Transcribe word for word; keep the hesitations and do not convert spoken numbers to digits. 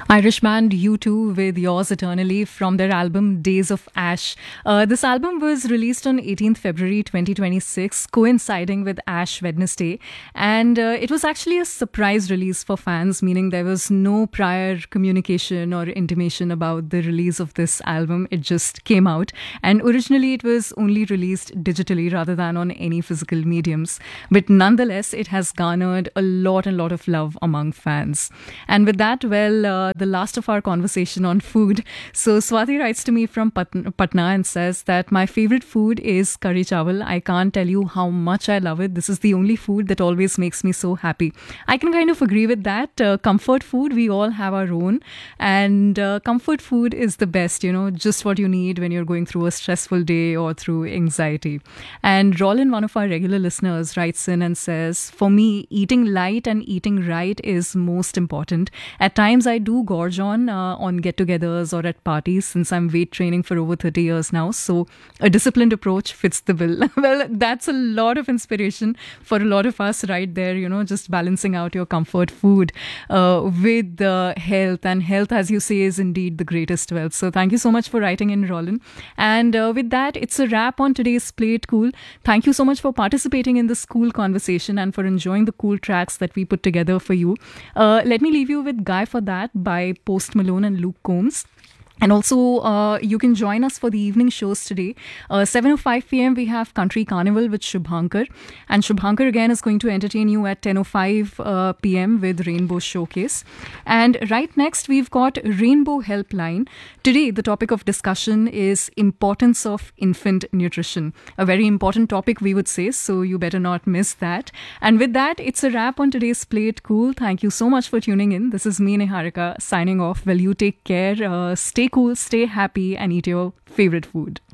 Irish band U two with Yours Eternally from their album Days of Ash. Uh, this album was released on eighteenth February twenty twenty-six, coinciding with Ash Wednesday. And uh, it was actually a surprise release for fans, meaning there was no prior communication or intimation about the release of this album. It just came out. And originally, it was only released digitally rather than on any physical mediums. But nonetheless, it has garnered a lot and lot of love among fans. And with that, well, uh, the last of our conversation on food. So Swati writes to me from Pat- Patna and says that my favorite food is curry chawal. I can't tell you how much I love it. This is the only food that always makes me so happy. I can kind of agree with that. Uh, comfort food, we all have our own. And uh, comfort food is the best, you know, just what you need when you're going through a stressful day or through anxiety. And Roland, one of our regular listeners, writes in and says, for me, eating light and eating right is most important. At times, I do gorge on uh, on get-togethers or at parties since I'm weight training for over thirty years now. So a disciplined approach fits the bill. Well, that's a lot of inspiration for a lot of us right there, you know, just balancing out your comfort food uh, with uh, health. And health, as you say, is indeed the greatest wealth. So thank you so much for writing in, Roland. And uh, with that, it's a wrap on today's Play It Cool. Thank you so much for participating in this cool conversation and for enjoying the cool tracks that we put together for you. Uh, let me leave you with Guy for That by Post Malone and Luke Combs. And also, uh, you can join us for the evening shows today. Uh, seven oh five p.m. we have Country Carnival with Shubhankar. And Shubhankar again is going to entertain you at ten oh five uh, p.m. with Rainbow Showcase. And right next, we've got Rainbow Helpline. Today, the topic of discussion is importance of infant nutrition. A very important topic, we would say, so you better not miss that. And with that, it's a wrap on today's Play It Cool. Thank you so much for tuning in. This is me, Niharika, signing off. Well, you take care. Uh, stay cool, stay happy, and eat your favorite food.